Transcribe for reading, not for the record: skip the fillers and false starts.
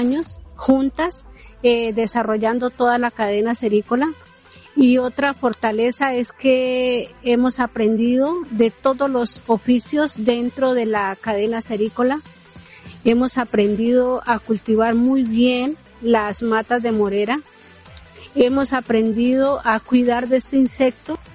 años juntas, desarrollando toda la cadena cerícola. Y otra fortaleza es que hemos aprendido de todos los oficios dentro de la cadena cerícola. Hemos aprendido a cultivar muy bien las matas de morera. Hemos aprendido a cuidar de este insecto